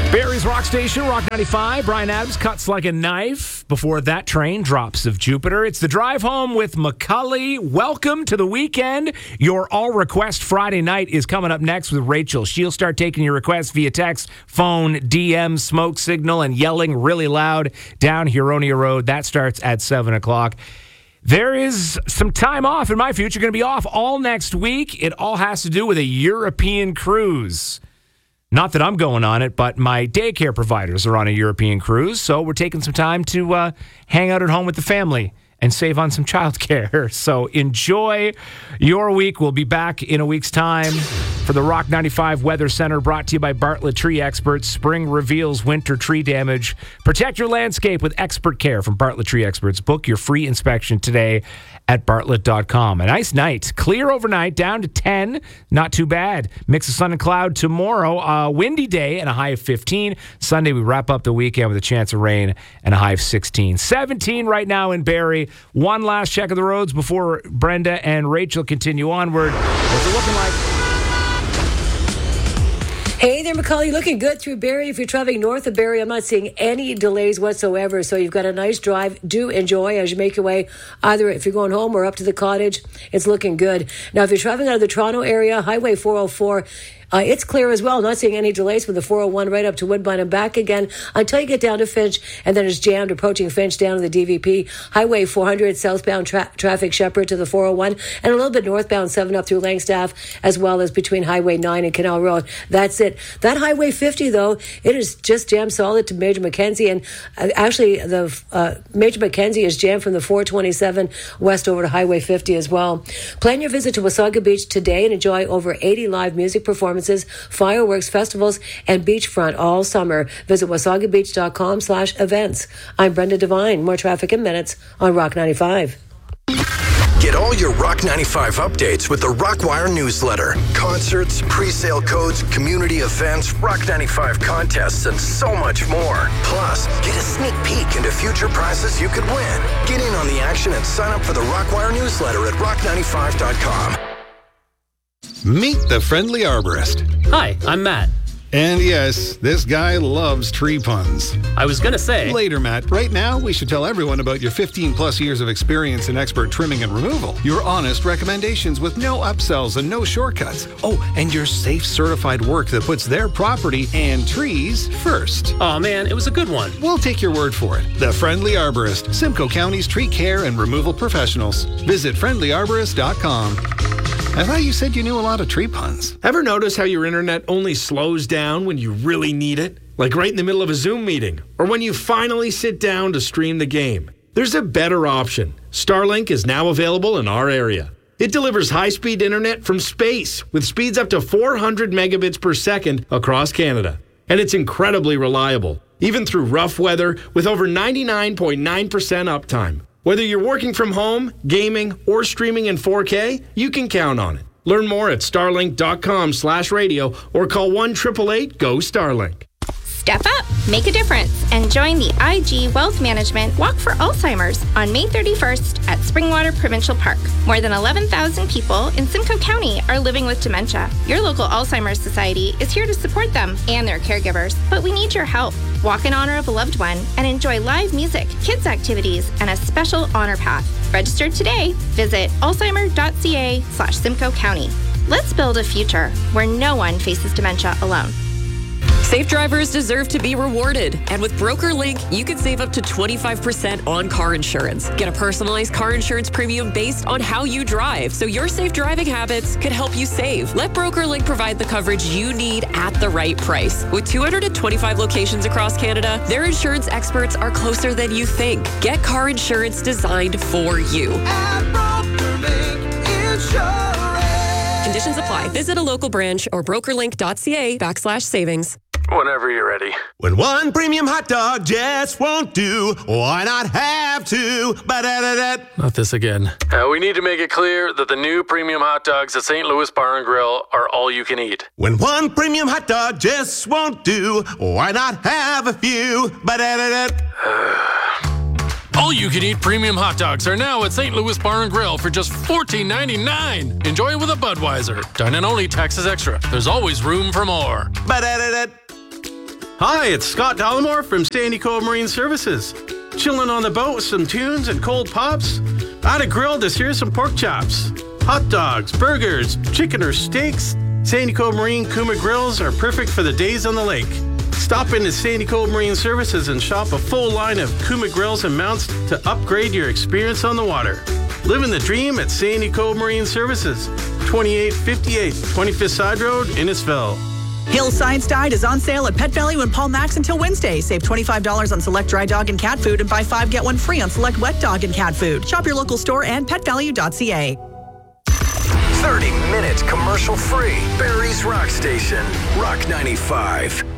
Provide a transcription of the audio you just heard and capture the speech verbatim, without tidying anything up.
Barrie's Rock Station, Rock ninety-five. Brian Adams, Cuts Like a Knife. Before that, Train, Drops of Jupiter. It's the drive home with McCully. Welcome to the weekend. Your All Request Friday night is coming up next with Rachel. She'll start taking your requests via text, phone, D M, smoke signal, and yelling really loud down Huronia Road. That starts at seven o'clock. There is some time off in my future. Going to be off all next week. It all has to do with a European cruise. Not that I'm going on it, but my daycare providers are on a European cruise, so we're taking some time to uh, hang out at home with the family and save on some childcare. So enjoy your week. We'll be back in a week's time for the Rock ninety-five Weather Center, brought to you by Bartlett Tree Experts. Spring reveals winter tree damage. Protect your landscape with expert care from Bartlett Tree Experts. Book your free inspection today at bartlett dot com. A nice night. Clear overnight, down to ten. Not too bad. Mix of sun and cloud tomorrow. A windy day and a high of fifteen. Sunday, we wrap up the weekend with a chance of rain and a high of sixteen. seventeen right now in Barrie. One last check of the roads before Brenda and Rachel continue onward. What's it looking like? Hey there, McCully. Looking good through Barrie. If you're traveling north of Barrie, I'm not seeing any delays whatsoever. So you've got a nice drive. Do enjoy as you make your way, either if you're going home or up to the cottage. It's looking good. Now, if you're traveling out of the Toronto area, Highway four oh four, Uh, it's clear as well. Not seeing any delays from the four oh one right up to Woodbine and back again until you get down to Finch, and then it's jammed approaching Finch down to the D V P. Highway four hundred southbound tra- traffic Shepherd to the four oh one, and a little bit northbound seven up through Langstaff, as well as between Highway nine and Canal Road. That's it. That Highway fifty, though, it is just jammed solid to Major Mackenzie, and uh, actually the uh, Major Mackenzie is jammed from the four twenty-seven west over to Highway fifty as well. Plan your visit to Wasaga Beach today and enjoy over eighty live music performances, fireworks, festivals, and beachfront all summer. Visit wasagabeach.com slash events. I'm Brenda Devine. More traffic in minutes on Rock ninety-five. Get all your Rock ninety-five updates with the Rockwire newsletter. Concerts, pre-sale codes, community events, Rock ninety-five contests, and so much more. Plus, get a sneak peek into future prizes you could win. Get in on the action and sign up for the Rockwire newsletter at rock ninety-five dot com. Meet the Friendly Arborist. Hi, I'm Matt. And yes, this guy loves tree puns. I was going to say... Later, Matt. Right now, we should tell everyone about your fifteen plus years of experience in expert trimming and removal. Your honest recommendations with no upsells and no shortcuts. Oh, and your safe certified work that puts their property and trees first. Oh man, it was a good one. We'll take your word for it. The Friendly Arborist. Simcoe County's tree care and removal professionals. Visit friendly arborist dot com. I thought you said you knew a lot of tree puns. Ever notice how your internet only slows down when you really need it? Like right in the middle of a Zoom meeting, or when you finally sit down to stream the game. There's a better option. Starlink is now available in our area. It delivers high-speed internet from space with speeds up to four hundred megabits per second across Canada. And it's incredibly reliable, even through rough weather, with over ninety-nine point nine percent uptime. Whether you're working from home, gaming, or streaming in four K, you can count on it. Learn more at starlink.com slash radio or call one eight eight eight, G O, Starlink. Step up, make a difference, and join the I G Wealth Management Walk for Alzheimer's on May thirty-first at Springwater Provincial Park. More than eleven thousand people in Simcoe County are living with dementia. Your local Alzheimer's Society is here to support them and their caregivers, but we need your help. Walk in honor of a loved one and enjoy live music, kids activities, and a special honor path. Register today. Visit alzheimer.ca slash Simcoe County. Let's build a future where no one faces dementia alone. Safe drivers deserve to be rewarded. And with BrokerLink, you can save up to twenty-five percent on car insurance. Get a personalized car insurance premium based on how you drive, so your safe driving habits could help you save. Let BrokerLink provide the coverage you need at the right price. With two hundred twenty-five locations across Canada, their insurance experts are closer than you think. Get car insurance designed for you. At BrokerLink Insurance. Conditions apply. Visit a local branch or brokerlink.ca backslash savings. Whenever you're ready. When one premium hot dog just won't do, why not have two? Ba-da-da-da. Not this again. Uh, we need to make it clear that the new premium hot dogs at Saint Louis Bar and Grill are all you can eat. When one premium hot dog just won't do, why not have a few? Ba-da-da-da. All you can eat premium hot dogs are now at Saint Louis Bar and Grill for just fourteen ninety-nine. Enjoy it with a Budweiser. Dine in only, taxes extra. There's always room for more. Ba-da-da-da. Hi, it's Scott Dallimore from Sandy Cove Marine Services. Chilling on the boat with some tunes and cold pops? Add a grill to sear some pork chops. Hot dogs, burgers, chicken or steaks. Sandy Cove Marine Kuma Grills are perfect for the days on the lake. Stop into Sandy Cove Marine Services and shop a full line of Kuma Grills and mounts to upgrade your experience on the water. Living the dream at Sandy Cove Marine Services, twenty-eight fifty-eight twenty-fifth Side Road, Innisfil. Hillside's Diet is on sale at Pet Value in Paul Max until Wednesday. Save twenty-five dollars on select dry dog and cat food and buy five, get one free on select wet dog and cat food. Shop your local store and pet value dot c a. thirty minutes commercial free. Barrie's Rock Station, Rock ninety-five.